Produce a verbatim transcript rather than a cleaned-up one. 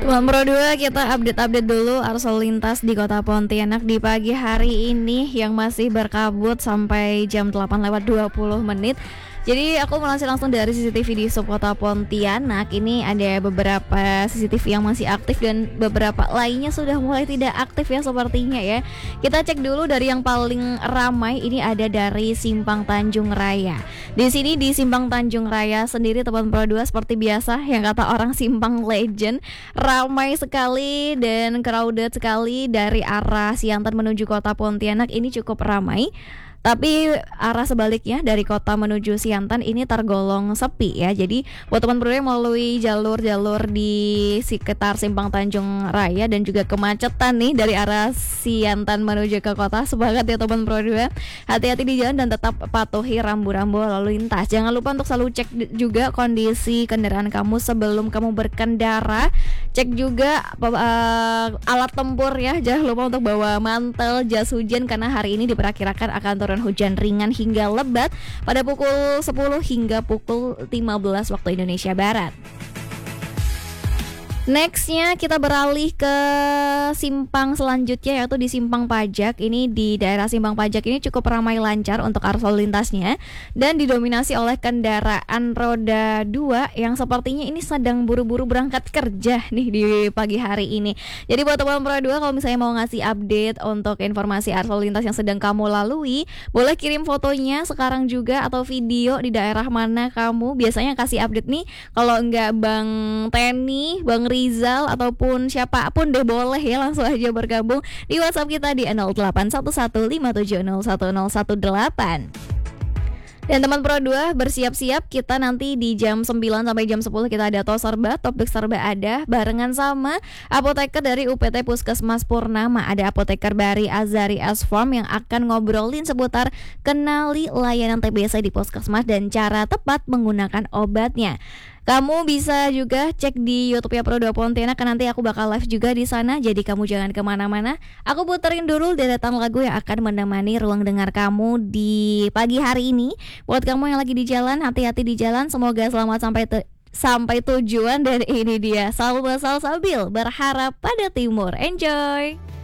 Teman Pro dua, kita update-update dulu arus lalu lintas di Kota Pontianak di pagi hari ini yang masih berkabut sampai jam delapan lewat dua puluh menit. Jadi aku melansir langsung dari C C T V di Subkota Pontianak. Ini ada beberapa C C T V yang masih aktif dan beberapa lainnya sudah mulai tidak aktif ya sepertinya ya. Kita cek dulu dari yang paling ramai. Ini ada dari Simpang Tanjung Raya. Di sini di Simpang Tanjung Raya sendiri teman Pro dua seperti biasa yang kata orang Simpang Legend, ramai sekali dan crowded sekali dari arah Siantan menuju Kota Pontianak. Ini cukup ramai. Tapi arah sebaliknya dari kota menuju Siantan ini tergolong sepi ya. Jadi buat teman Pro yang melalui jalur-jalur di sekitar Simpang Tanjung Raya dan juga kemacetan nih dari arah Siantan menuju ke kota, semangat ya teman Pro dua. Hati-hati di jalan dan tetap patuhi rambu-rambu lalu lintas. Jangan lupa untuk selalu cek juga kondisi kendaraan kamu sebelum kamu berkendara. Cek juga uh, alat tempur ya. Jangan lupa untuk bawa mantel, jas hujan karena hari ini diperkirakan akan turun hujan ringan hingga lebat pada pukul sepuluh hingga pukul lima belas waktu Indonesia Barat. Nextnya kita beralih ke simpang selanjutnya yaitu di Simpang Pajak. Ini di daerah Simpang Pajak ini cukup ramai lancar untuk arus lalu lintasnya dan didominasi oleh kendaraan roda dua yang sepertinya ini sedang buru-buru berangkat kerja nih di pagi hari ini. Jadi buat teman roda dua kalau misalnya mau ngasih update untuk informasi arus lalu lintas yang sedang kamu lalui, boleh kirim fotonya sekarang juga atau video di daerah mana kamu biasanya kasih update nih. Kalau enggak Bang Teni, Bang Rizal ataupun siapapun deh boleh ya langsung aja bergabung di WhatsApp kita di nol delapan satu satu lima tujuh nol satu nol satu delapan. Dan teman Pro dua bersiap-siap, kita nanti di jam sembilan sampai jam sepuluh kita ada tos serba, topik serba ada barengan sama apoteker dari U P T Puskesmas Purnama. Ada apoteker Bari Azari Asfarm yang akan ngobrolin seputar kenali layanan T B C di Puskesmas dan cara tepat menggunakan obatnya. Kamu bisa juga cek di YouTube-nya Pro dua Pontianak, kan nanti aku bakal live juga di sana. Jadi kamu jangan kemana-mana. Aku puterin dulu deretan lagu yang akan menemani ruang dengar kamu di pagi hari ini. Buat kamu yang lagi di jalan, hati-hati di jalan. Semoga selamat sampai te- sampai tujuan. Dan ini dia Salwa Salsabil, berharap pada timur. Enjoy.